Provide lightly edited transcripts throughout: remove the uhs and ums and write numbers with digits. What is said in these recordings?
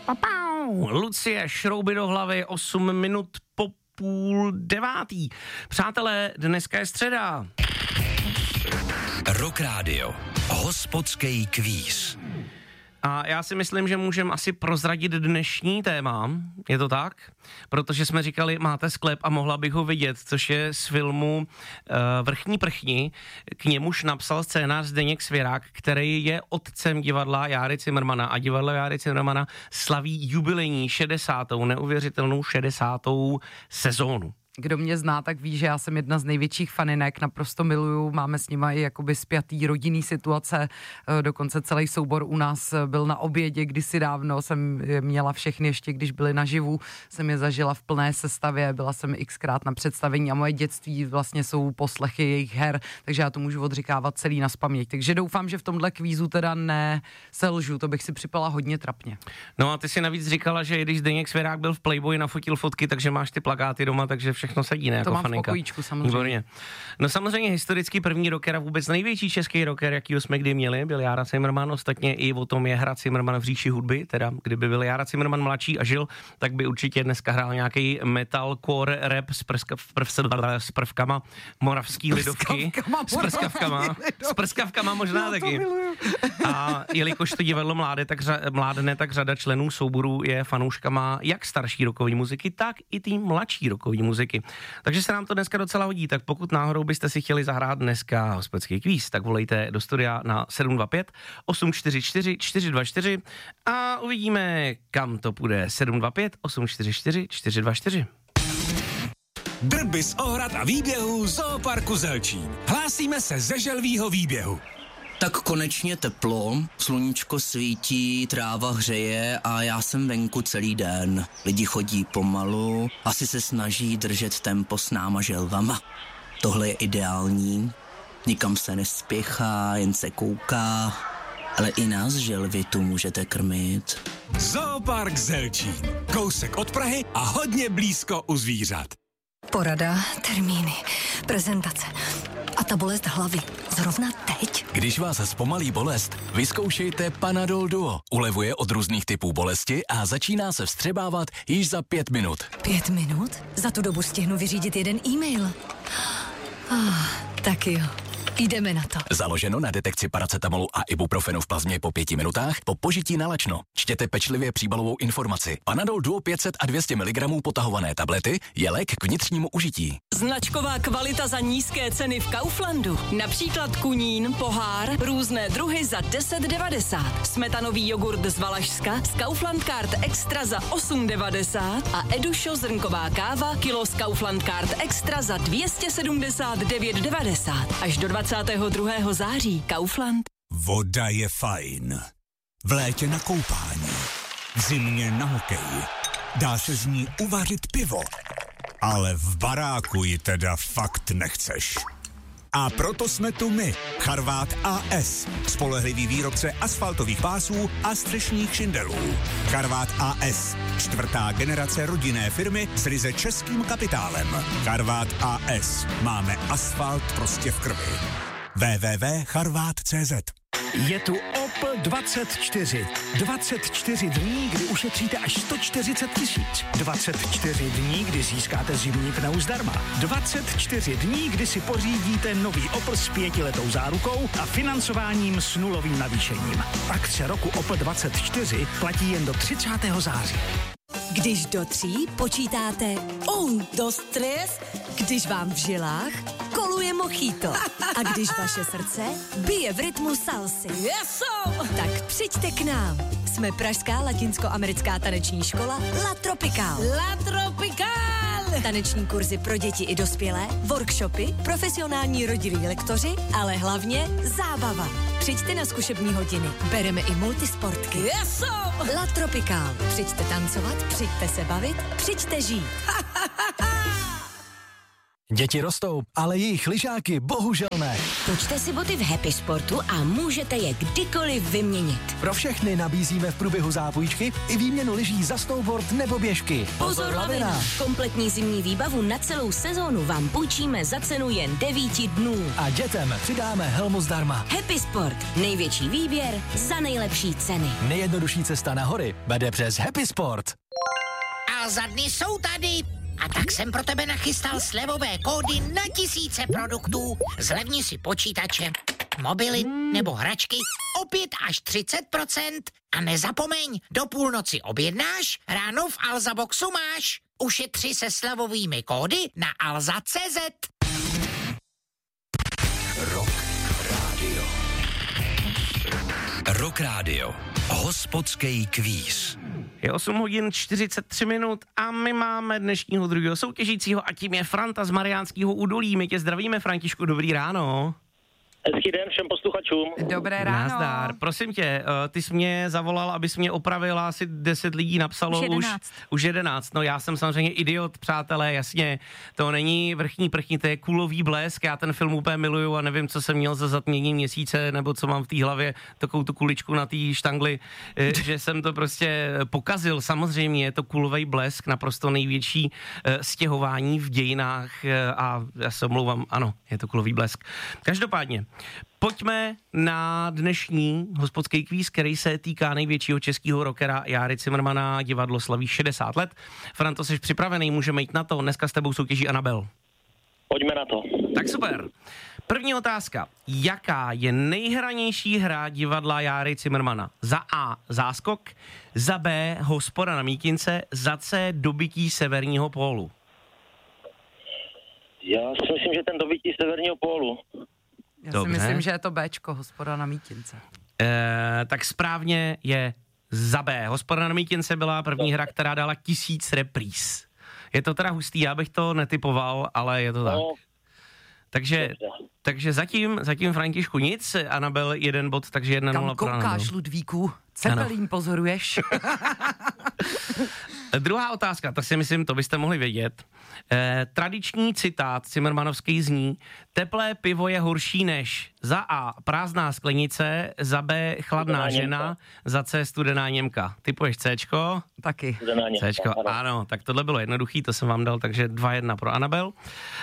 Lucie, šrouby do hlavy, 8 minut po 8:30. Přátelé, dneska je středa. Rock Radio. Hospodský kvíz. A já si myslím, že můžeme asi prozradit dnešní téma, je to tak? Protože jsme říkali, máte sklep a mohla bych ho vidět, což je z filmu Vrchní prchni, k němuž napsal scénář Zdeněk Svěrák, který je otcem divadla Járy Cimrmana a divadlo Járy Cimrmana slaví jubilejní 60. neuvěřitelnou 60. sezónu. Kdo mě zná, tak ví, že já jsem jedna z největších faninek, naprosto miluju, máme s nima i jakoby spjatý rodinný situace, dokonce celý soubor u nás byl na obědě kdysi dávno, jsem měla všechny ještě, když byli naživu, jsem je zažila v plné sestavě, byla jsem xkrát na představení a moje dětství vlastně jsou poslechy jejich her, takže já to můžu odříkávat celý nazpaměť, takže doufám, že v tomhle kvízu teda neselžu, to bych si připala hodně trapně. No a ty si navíc říkala, že když Zdeněk Svěrák byl v Playboyi, nafotil fotky, takže máš ty plakáty doma, takže všechno sedí, ne, jako faninka. To mám v pokojíčku, samozřejmě. Výborně. No samozřejmě historický první rocker a vůbec největší český rocker, jakýho jsme kdy měli, byl Jára Cimrman, ostatně i o tom je hra Cimrman v říši hudby, teda kdyby byl Jára Cimrman mladší a žil, tak by určitě dneska hrál nějaký metalcore rap s prvkama moravský lidovky. S prskavkama možná taky. A jelikož to divadlo mládne, tak řada členů souboru je fanouškama jak starší rockové muziky, tak i tým mladší rockové muziky. Takže se nám to dneska docela hodí, tak pokud náhodou byste si chtěli zahrát dneska hospodský kvíz, tak volejte do studia na 725 844 424 a uvidíme, kam to půjde. 725 844 424. Drby z ohrad a výběhů Zooparku Zelčín. Hlásíme se ze želvího výběhu. Tak konečně teplo, sluníčko svítí, tráva hřeje a já jsem venku celý den. Lidi chodí pomalu, asi se snaží držet tempo s náma želvama. Tohle je ideální, nikam se nespěchá, jen se kouká, ale i nás želvy tu můžete krmit. Zoopark Zelčín, kousek od Prahy a hodně blízko u zvířat. Porada, termíny, prezentace a ta bolest hlavy. Zrovna teď? Když vás zpomalí bolest, vyzkoušejte Panadol Duo. Ulevuje od různých typů bolesti a začíná se vstřebávat již za 5 minut. 5 minut? Za tu dobu stihnu vyřídit jeden e-mail. Tak jo. Jdeme na to. Založeno na detekci paracetamolu a ibuprofenu v plazmě po 5 minutách po požití na lačno. Čtěte pečlivě příbalovou informaci. Panadol Duo 500 a 200 mg potahované tablety je lék k vnitřnímu užití. Značková kvalita za nízké ceny v Kauflandu. Například kunín, pohár, různé druhy za 10,90. Smetanový jogurt z Valašska z Kaufland Card Extra za 8,90 a Edušo zrnková káva kilo z Kaufland Card Extra za 279,90. Až do 22. září. Kaufland. Voda je fajn. V létě na koupání. V zimě na hokej. Dá se z ní uvařit pivo. Ale v baráku ji teda fakt nechceš. A proto jsme tu my, Charvát AS, spolehlivý výrobce asfaltových pásů a střešních šindelů. Charvát AS, 4. generace rodinné firmy s ryze českým kapitálem. Charvát AS, máme asfalt prostě v krvi. www.charvat.cz. Je tu Opel 24. 24 dní, kdy ušetříte až 140 000. 24 dní, kdy získáte zimní pneu zdarma. 24 dní, kdy si pořídíte nový Opel s 5letou zárukou a financováním s nulovým navýšením. Akce roku Opel 24 platí jen do 30. září. Když do 3 počítáte 1, 2, 3, když vám v žilách koluje mojito a když vaše srdce bije v rytmu salsy. Tak přijďte k nám. Jsme pražská latinskoamerická taneční škola La Tropical. La Tropical! Taneční kurzy pro děti i dospělé, workshopy, profesionální rodilí lektoři, ale hlavně zábava. Přijďte na zkušební hodiny. Bereme i multisportky. La Tropical. Přijďte tancovat, přijďte se bavit, přijďte žít. Děti rostou, ale jejich lyžáky bohužel ne. Točte si boty v Happy Sportu a můžete je kdykoliv vyměnit. Pro všechny nabízíme v průběhu zápůjčky i výměnu lyží za snowboard nebo běžky. Pozor, lavina! Kompletní zimní výbavu na celou sezónu vám půjčíme za cenu jen 9 dnů. A dětem přidáme helmu zdarma. Happy Sport. Největší výběr za nejlepší ceny. Nejjednodušší cesta na hory vede přes Happy Sport. Alza dny jsou tady. A tak jsem pro tebe nachystal slevové kódy na tisíce produktů. Zlevni si počítače, mobily nebo hračky o 5 až 30%. A nezapomeň, do půlnoci objednáš, ráno v Alza Boxu máš. Ušetři se slevovými kódy na alza.cz. Rock Radio. Rock Radio. Hospodský kvíz. Je 8 hodin 43 minut a my máme dnešního druhého soutěžícího a tím je Franta z Mariánského údolí. My tě zdravíme, Františku, dobrý ráno. Hezký den všem posluchačům. Dobré ráno. Nazdar. Prosím tě, ty jsi mě zavolal, abys mě opravila, asi 10 lidí napsalo už 11. No já jsem samozřejmě idiot, přátelé, jasně. To není vrchní prchní, to je kulový blesk. Já ten film úplně miluju a nevím, co jsem měl za zatmění měsíce, nebo co mám v té hlavě, takovou tu kuličku na té štangli, že jsem to prostě pokazil. Samozřejmě je to kulový blesk, naprosto největší stěhování v dějinách a já se omlouvám, ano, je to kulový blesk. Každopádně, pojďme na dnešní hospodský kvíz, který se týká největšího českého rockera Járy Cimrmana. Divadlo slaví 60 let. Franto, jsi připravený, můžeme jít na to. Dneska s tebou soutěží Anabel. Pojďme na to. Tak super. První otázka. Jaká je nejhranější hra divadla Járy Cimrmana? Za A. Záskok, za B. Hospoda na Mítince, za C. Dobytí severního pólu. Já si myslím, že ten dobytí severního pólu. Já si myslím, že je to Bčko, Hospoda na Mítince. Tak správně je za B. Hospoda na Mítince byla první hra, která dala 1000 repríz. Je to teda hustý, já bych to netypoval, ale je to tak. Takže zatím Františku nic, Anabel 1 bod, takže 1-0 pro Anabel. Kam koukáš, Ludvíku? Cepelín pozoruješ? Druhá otázka, to si myslím, to byste mohli vědět. Tradiční citát Cimrmanovský zní: teplé pivo je horší než za A. prázdná sklenice, za B. chladná žena, za C. studená Němka. Typuješ Cčko? Taky. Cčko, ano, tak tohle bylo jednoduchý, to jsem vám dal, takže 2-1 pro Anabel.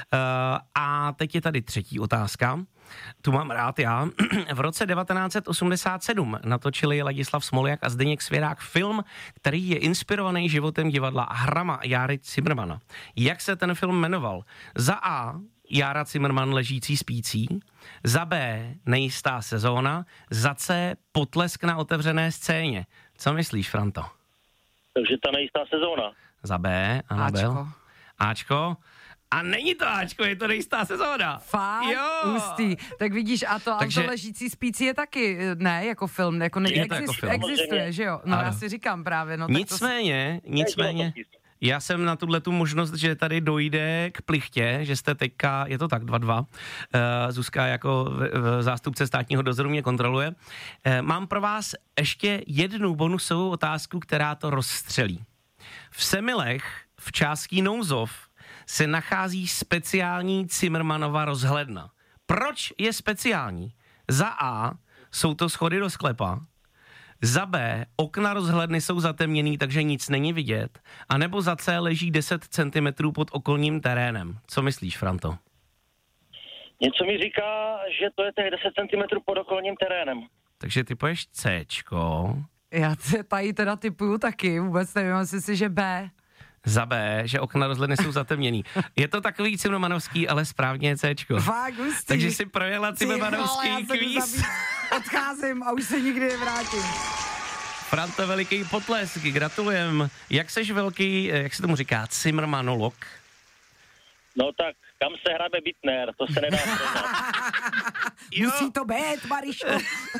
A teď je tady třetí otázka. Tu mám rád já. V roce 1987 natočili Ladislav Smoljak a Zdeněk Svěrák film, který je inspirovaný životem divadla Hrama Járy Cimrmana. Jak se ten film jmenoval? Za A. Jára Cimrman ležící spící, za B. Nejistá sezóna, za C. Potlesk na otevřené scéně. Co myslíš, Franto? Takže ta nejistá sezóna. Za B. Anabel. Ačko. A není to Ačko, je to nejistá sezóna. Fakt? Jo. Hustý. Tak vidíš, a to ležící spící je taky, ne, jako film, jako existuje, že jo? No, já si říkám právě, no. Nicméně, já jsem na tu možnost, že tady dojde k plichtě, že jste teďka, je to tak 2-2, Zuzka jako zástupce státního dozoru mě kontroluje. Mám pro vás ještě jednu bonusovou otázku, která to rozstřelí. V Semilech v části Nouzov se nachází speciální Cimrmanova rozhledna. Proč je speciální? Za A jsou to schody do sklepa, za B okna rozhledny jsou zatemněný, takže nic není vidět, a nebo za C leží 10 cm pod okolním terénem. Co myslíš, Franto? Něco mi říká, že to je těch 10 cm pod okolním terénem. Takže typuješ Cčko. Já tady teda typuju taky, vůbec nevím, jestli si, že B. Za B, že okna rozhledny jsou zatemněný. Je to takový cimrmanovský, ale správně je Cčko. Fakt hustý. Takže si projela cimrmanovský kvíz. Odcházím a už se nikdy nevrátím. Franto, veliký potlesk, gratulujem. Jak seš velký, jak se tomu říká, cimrmanolog? No tak, kam se hrabe Bitner, to se nedá srovnat. Musí to být, Mariško.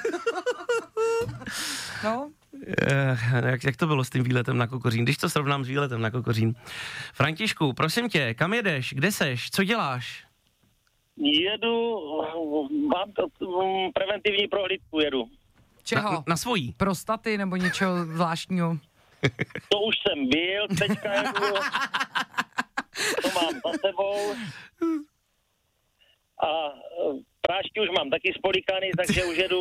No. Jak to bylo s tím výletem na Kokořín, když to srovnám s výletem na Kokořín? Františku, prosím tě, kam jedeš, kde seš, co děláš? Jedu, mám preventivní prohlídku, jedu. Čeho? Na svojí? Prostaty nebo něčeho zvláštního? To už jsem byl, teďka jedu. to mám za sebou. A prášky už mám taky spolikaný, takže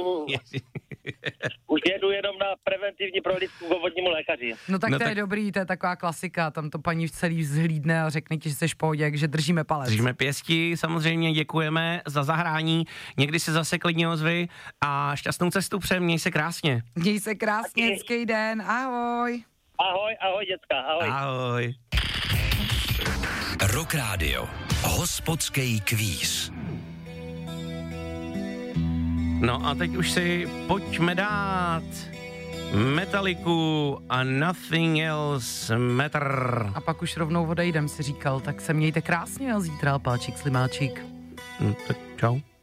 už jedu jenom na preventivní prohlídku k obvodnímu lékaři. No tak to je dobrý, to je taková klasika, tam to paní v celý vzhlídne a řekne ti, že jsi v pohodě, že držíme palec. Držíme pěsti, samozřejmě děkujeme za zahrání, někdy se zase klidně ozvi a šťastnou cestu přejem, měj se krásně. Měj se krásně, hezký den, ahoj. Ahoj děcka, ahoj. Ahoj. Rock Radio. Hospodský kvíz. No a teď už si pojďme dát Metaliku a Nothing Else Matter. A pak už rovnou odejdem, si říkal, tak se mějte krásně a zítra Páčik Slimáčik. Tak čau.